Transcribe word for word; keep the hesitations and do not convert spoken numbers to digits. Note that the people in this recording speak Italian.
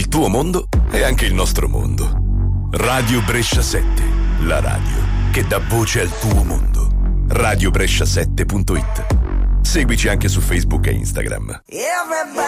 tuo mondo è anche il nostro mondo. Radio Brescia sette, la radio che dà voce al tuo mondo. radio brescia sette punto it. Seguici anche su Facebook e Instagram. Everybody